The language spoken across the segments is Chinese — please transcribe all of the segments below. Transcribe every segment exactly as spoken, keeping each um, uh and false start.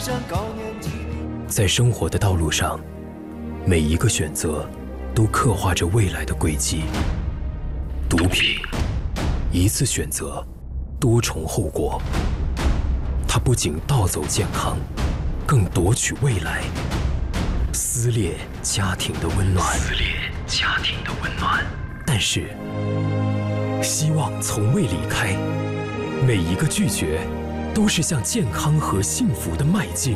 在生活的道路上，每一个选择都刻画着未来的轨迹。毒品，一次选择，多重后果。它不仅盗走健康，更夺取未来，撕裂家庭的温暖。撕裂家庭的温暖。但是，希望从未离开，每一个拒绝，都是向健康和幸福的迈进。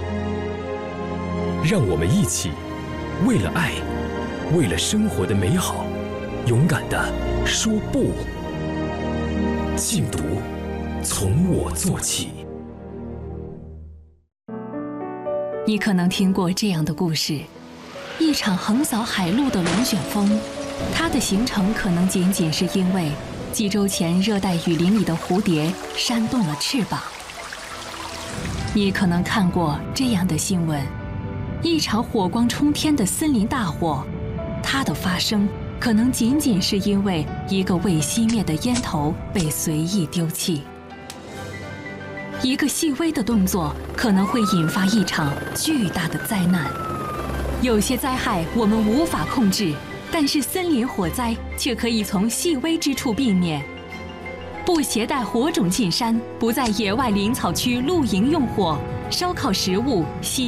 让我们一起，为了爱，为了生活的美好，勇敢地说不。禁毒，从我做起。 你可能听过这样的故事：一场横扫海陆的龙卷风，它的形成可能仅仅是因为几周前热带雨林里的蝴蝶扇动了翅膀。你可能看过这样的新闻：一场火光冲天的森林大火，它的发生可能仅仅是因为一个未熄灭的烟头被随意丢弃。一个细微的动作可能会引发一场巨大的灾难。有些灾害我们无法控制，但是森林火灾却可以从细微之处避免。不携带火种进山，不在野外林草区露营用火，烧烤食物，吸